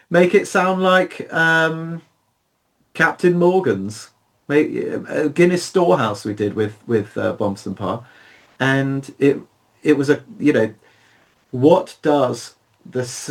make it sound like Captain Morgan's. Make Guinness Storehouse we did with Bomson Parr, and it was a what does this?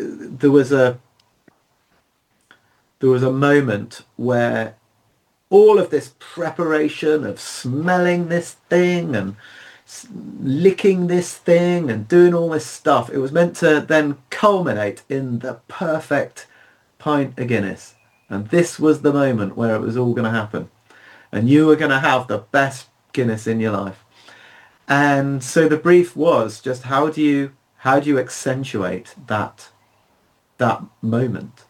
There was a moment where all of this preparation of smelling this thing and licking this thing and doing all this stuff, it was meant to then culminate in the perfect pint of Guinness. And this was the moment where it was all going to happen. And you were going to have the best Guinness in your life. And so the brief was just how do you accentuate that moment?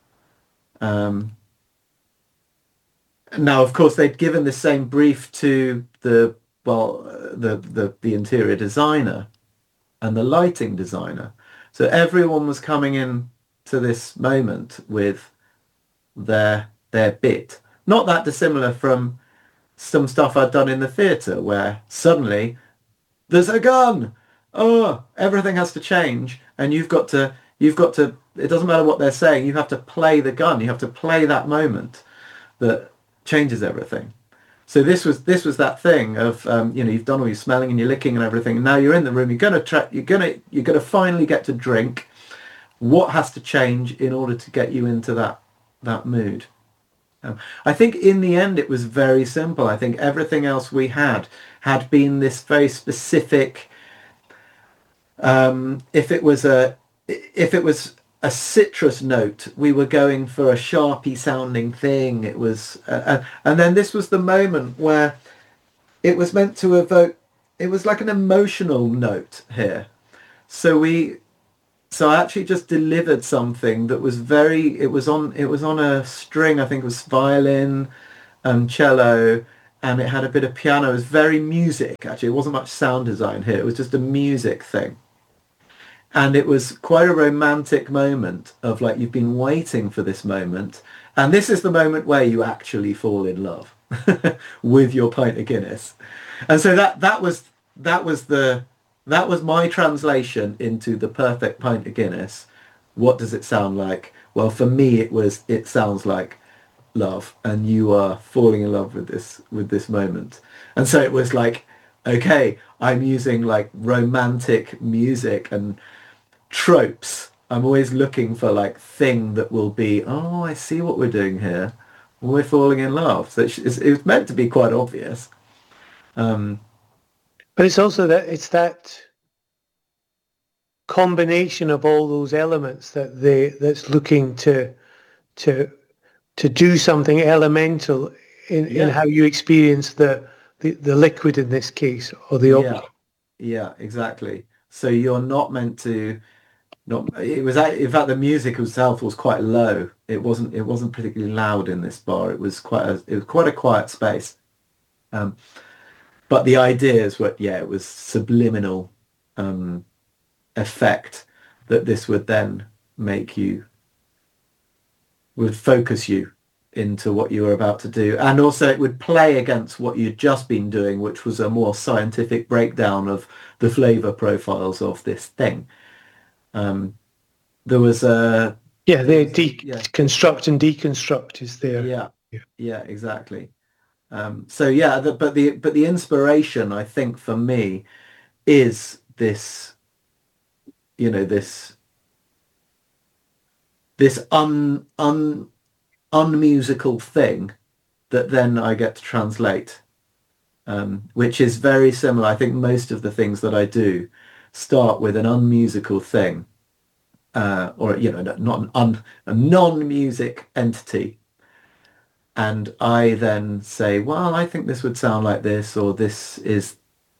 Now, of course, they'd given the same brief to the interior designer and the lighting designer. So everyone was coming in to this moment with their bit. Not that dissimilar from some stuff I'd done in the theatre where suddenly there's a gun. Oh, everything has to change, and you've got to it doesn't matter what they're saying, you have to play the gun. You have to play that moment that changes everything. So this was that thing of you've done all your smelling and your licking and everything, and now you're in the room. You're gonna finally get to drink. What has to change in order to get you into that mood? I think in the end it was very simple. I think everything else we had been this very specific. If it was a citrus note, we were going for a sharpie sounding thing. It was, and then this was the moment where it was meant to evoke. It was like an emotional note here. So I actually just delivered something that was very. It was on a string. I think it was violin and cello, and it had a bit of piano. It was very music. Actually, it wasn't much sound design here. It was just a music thing. And it was quite a romantic moment of like, you've been waiting for this moment. And this is the moment where you actually fall in love with your pint of Guinness. And so that was my translation into the perfect pint of Guinness. What does it sound like? Well, for me, it sounds like love, and you are falling in love with this moment. And so it was like, okay, I'm using like romantic music and tropes. I'm always looking for like thing that will be, oh, I see what we're doing here. We're falling in love. So it's meant to be quite obvious. But it's also that combination of all those elements that's looking to do something elemental in how you experience the liquid in this case, or the object. Yeah, exactly. So you're not meant to. It was in fact the music itself was quite low. It wasn't particularly loud in this bar. It was quite a quiet space. But the ideas were it was subliminal effect that this would then would focus you into what you were about to do, and also it would play against what you'd just been doing, which was a more scientific breakdown of the flavor profiles of this thing. There was a construct and deconstruct is there. Yeah, exactly. But the inspiration, I think, for me is this, this unmusical thing that then I get to translate, which is very similar. I think most of the things that I do start with an unmusical thing, or not a non-music entity, and I then say, well, I think this would sound like this, or this is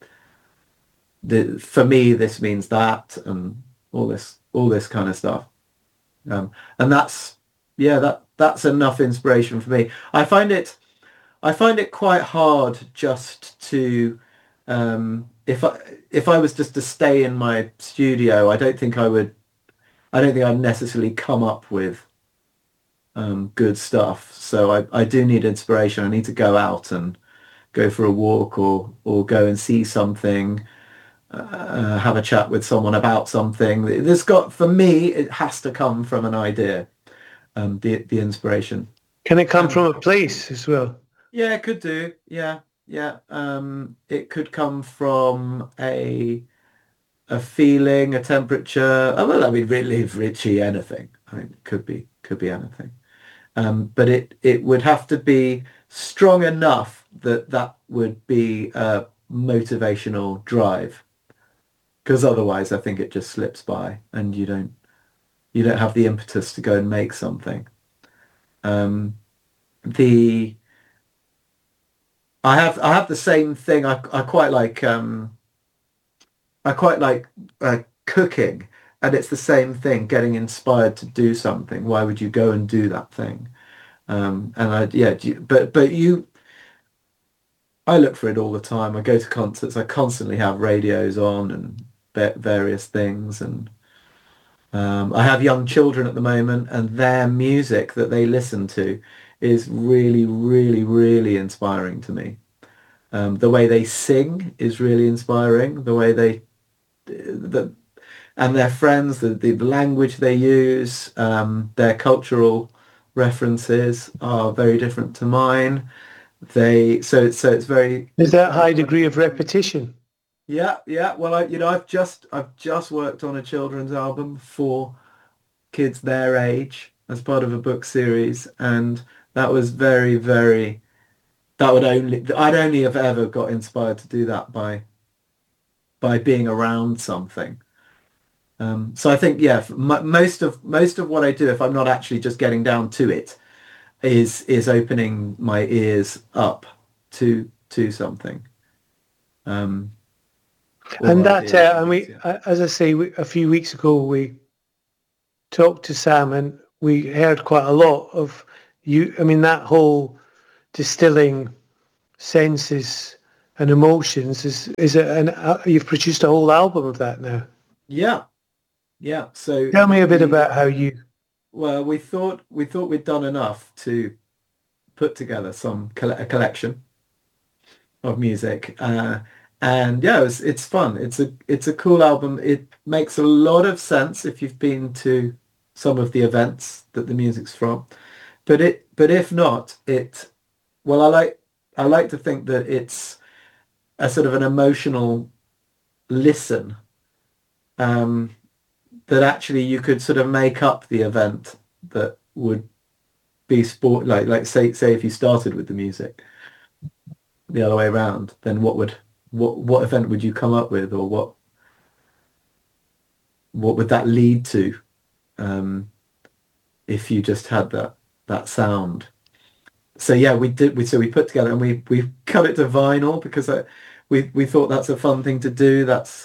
for me this means that, and all this kind of stuff, and that's enough inspiration for me. I find it quite hard just to if I was just to stay in my studio, I don't think I'd necessarily come up with good stuff. So I do need inspiration. I need to go out and go for a walk, or go and see something, have a chat with someone about something. For me, it has to come from an idea. the inspiration. Can it come from a place as well? Yeah, it could do. Yeah, yeah. It could come from a feeling, a temperature. Oh, well, I mean, really, Richie, anything. I mean, could be anything. But it would have to be strong enough that that would be a motivational drive. Because otherwise, I think it just slips by, and you don't have the impetus to go and make something. Um, the I have the same thing. I quite like cooking, and it's the same thing. Getting inspired to do something. Why would you go and do that thing? And yeah, I look for it all the time. I go to concerts. I constantly have radios on and various things, and I have young children at the moment, and their music that they listen to is really, really, really inspiring to me. The way they sing is really inspiring. The way the and their friends, the language they use, their cultural references are very different to mine. So it's very. Is that high degree of repetition? Yeah, yeah. Well, I've just worked on a children's album for kids their age as part of a book series, and that was very, very. I'd only have ever got inspired to do that by being around something. So I think, yeah, most of what I do, if I'm not actually just getting down to it, is opening my ears up to something. And that, Ideas, and we, yeah. as I say, a few weeks ago, we talked to Sam and we heard quite a lot of you. I mean, that whole distilling senses and emotions is it, and you've produced a whole album of that now. Yeah, yeah. So Tell me a bit about how you. well, we thought we'd done enough to put together a collection of music, and yeah, it's fun. It's a cool album. It makes a lot of sense if you've been to some of the events that the music's from. But if not, well, I like to think that it's a sort of an emotional listen, um, that actually you could sort of make up the event that would be sport, like say if you started with the music the other way around, then what event would you come up with, or what would that lead to, um, if you just had that sound? So yeah, we put together, and we cut it to vinyl because we thought that's a fun thing to do. That's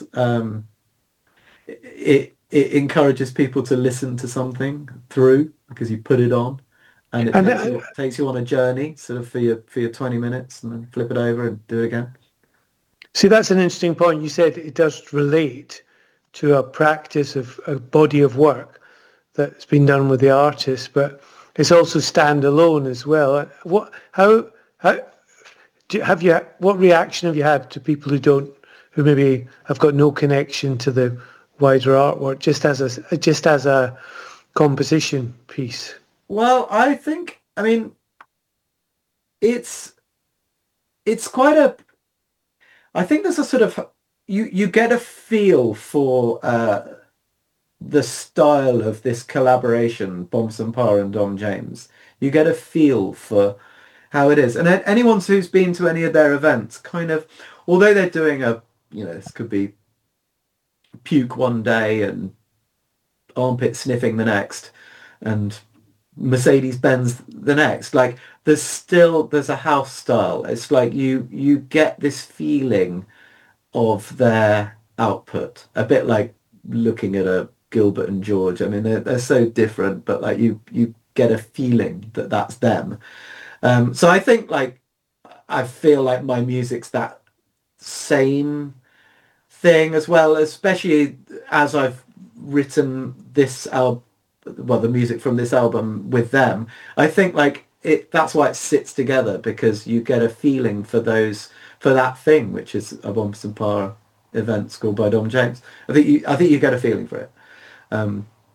it encourages people to listen to something through, because you put it on, and it And takes you on a journey, sort of for your 20 minutes, and then flip it over and do it again. see, that's an interesting point. You said it does relate to a practice of a body of work that's been done with the artist, but it's also standalone as well. How have you? What reaction have you had to people who maybe have got no connection to the wider artwork, just as a composition piece? Well, I mean, it's it's quite a I think there's a sort of, you get a feel for the style of this collaboration, Bompson Parr and Dom James. You get a feel for how it is. And anyone who's been to any of their events, kind of, although they're doing this could be puke one day and armpit sniffing the next, and Mercedes-Benz the next. Like, there's a house style. It's like you get this feeling of their output, a bit like looking at a Gilbert and George. I mean, they're so different, but like you get a feeling that that's them. So I think, like, I feel like my music's that same thing as well, especially as I've written this album, well, the music from this album with them. I think, like, that's why it sits together, because you get a feeling for that thing, which is a Bompson Parr event scored by Dom James. I think you get a feeling for it.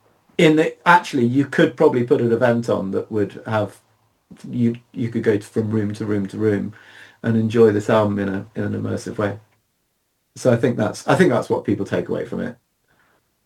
in the actually you could probably put an event on that would have you could go from room to room to room and enjoy this album in an immersive way. So I think that's what people take away from it.